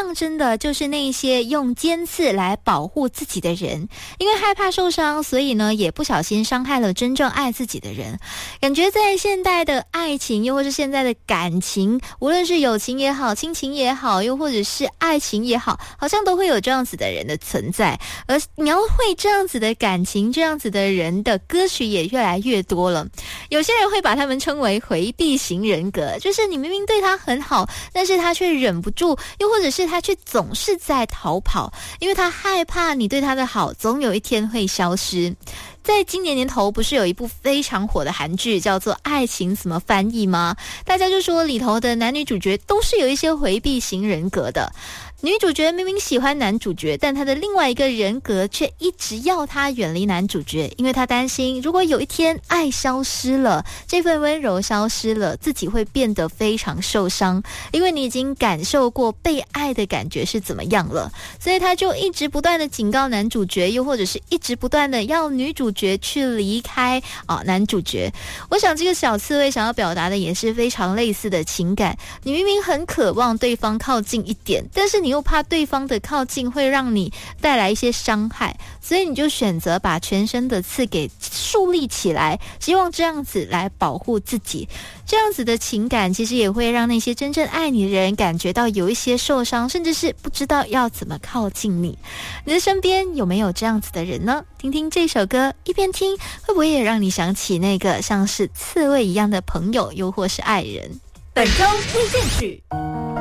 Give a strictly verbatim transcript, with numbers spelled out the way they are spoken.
象征的就是那些用尖刺来保护自己的人，因为害怕受伤，所以呢也不小心伤害了真正爱自己的人。感觉在现代的爱情，又或是现在的感情，无论是友情也好，亲情也好，又或者是爱情也好，好像都会有这样子的人的存在。而描绘这样子的感情，这样子的人的歌曲也越来越多了。有些人会把他们称为回避型人格，就是你明明对他很好，但是他却忍不住，又或者是他却总是在逃跑，因为他害怕你对他的好总有一天会消失。在今年年头不是有一部非常火的韩剧叫做《爱情怎么翻译》吗？大家就说里头的男女主角都是有一些回避型人格的。女主角明明喜欢男主角，但她的另外一个人格却一直要她远离男主角，因为她担心如果有一天爱消失了，这份温柔消失了，自己会变得非常受伤，因为你已经感受过被爱的感觉是怎么样了，所以她就一直不断的警告男主角，又或者是一直不断的要女主角去离开啊男主角。我想这个小刺猬想要表达的也是非常类似的情感，你明明很渴望对方靠近一点，但是你又怕对方的靠近会让你带来一些伤害，所以你就选择把全身的刺给竖立起来，希望这样子来保护自己。这样子的情感其实也会让那些真正爱你的人感觉到有一些受伤，甚至是不知道要怎么靠近你。你的身边有没有这样子的人呢？听听这首歌，一边听会不会也让你想起那个像是刺猬一样的朋友，又或是爱人？ 本周推荐曲。